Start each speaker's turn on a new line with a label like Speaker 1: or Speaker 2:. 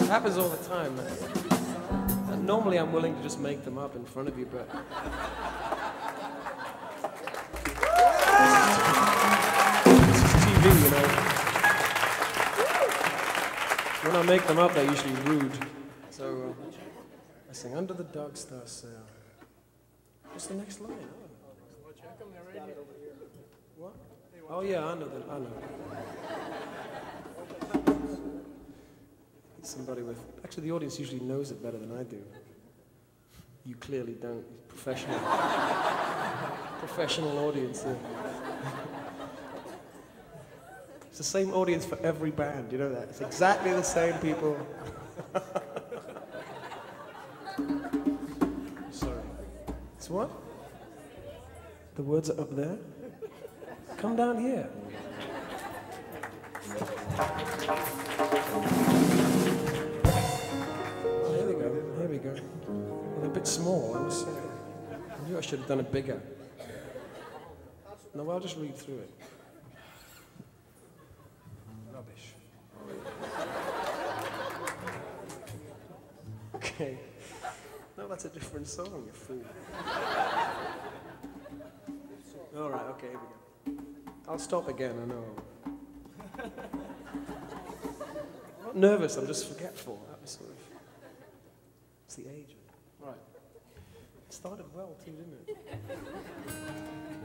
Speaker 1: happens all the time, man. And normally I'm willing to just make them up in front of you, but... This is TV, you know. When I make them up, they're usually rude. So, I sing, under the dark star sail. What's the next line? What? Oh yeah, I know that. I know. Somebody with... Actually, the audience usually knows it better than I do. You clearly don't. Professional. Professional audience. Yeah. It's the same audience for every band, you know that? It's exactly the same people. Sorry. It's what? The words are up there? Come down here. Oh, here we go. Here we go. Well, a bit small, I must say. I knew I should have done it bigger. No, I'll just read through it. Rubbish. Okay. No, that's a different song, you fool. All right, okay, here we go. I'll stop again, I know. I'm not nervous, I'm just forgetful. That was sort of... It's the age. Right. It started well too, didn't it?